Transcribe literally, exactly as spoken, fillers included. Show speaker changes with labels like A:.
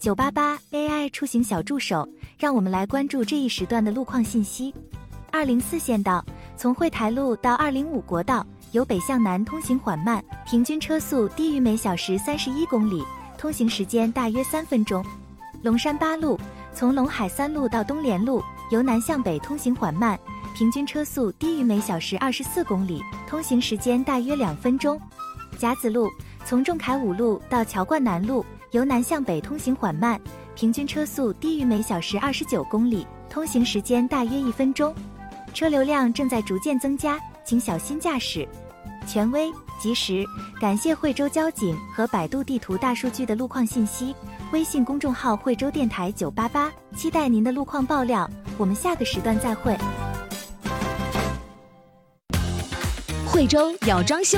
A: 九八八 A I 出行小助手，让我们来关注这一时段的路况信息。二零四县道，从惠台路到二零五国道，由北向南通行缓慢，平均车速低于每小时三十一公里，通行时间大约三分钟。龙山八路，从陇海三路到东连路，由南向北通行缓慢，平均车速低于每小时二十四公里，通行时间大约两分钟。甲子路，从仲恺五路到桥冠南路，由南向北通行缓慢，平均车速低于每小时二十九公里，通行时间大约一分钟。车流量正在逐渐增加，请小心驾驶。权威、及时，感谢惠州交警和百度地图大数据的路况信息。微信公众号惠州电台九八八，期待您的路况爆料。我们下个时段再会。
B: 惠州要装修